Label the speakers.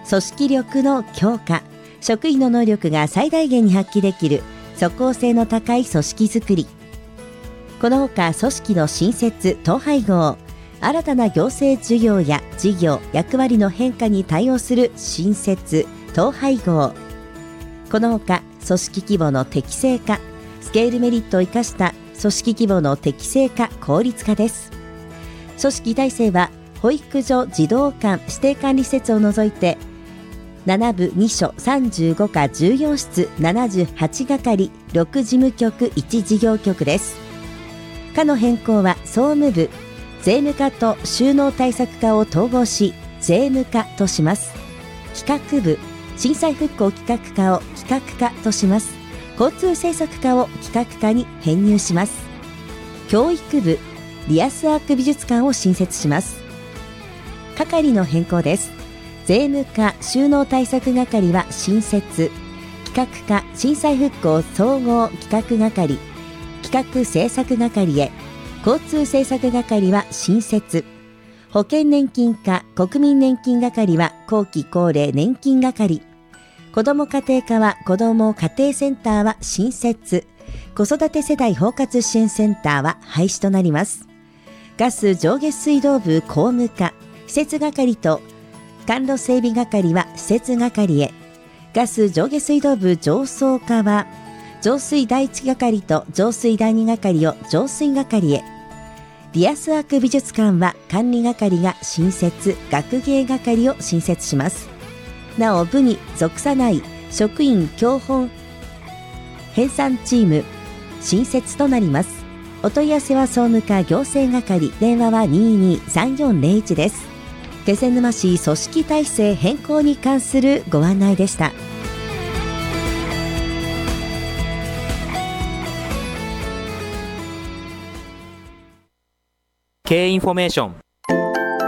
Speaker 1: 組織力の強化、職員の能力が最大限に発揮できる即効性の高い組織づくり。このほか組織の新設・統廃合、新たな行政事業や事業・役割の変化に対応する新設・統廃合。このほか組織規模の適正化、スケールメリットを生かした組織規模の適正化・効率化です。組織体制は保育所、児童館、指定管理施設を除いて7部2所35課14室78係6事務局1事業局です。課の変更は総務部、税務課と収納対策課を統合し税務課とします。企画部、震災復興企画課を企画課とします。交通政策課を企画課に編入します。教育部、リアスアーク美術館を新設します。係の変更です。税務課収納対策係は新設、企画課震災復興総合企画係、企画政策係へ、交通政策係は新設、保険年金課国民年金係は後期高齢年金係、子ども家庭課は子ども家庭センターは新設、子育て世代包括支援センターは廃止となります。ガス上下水道部工務課施設係と管路整備係は施設係へ、ガス上下水道部上層課は浄水第一係と浄水第二係を浄水係へ、リアスアーク美術館は管理係が新設、学芸係を新設します。なお部に属さない職員教本編纂チーム新設となります。お問い合わせは総務課行政係、電話は223401です。気仙沼市組織体制変更に関するご案内でした。
Speaker 2: 経営インフォメーション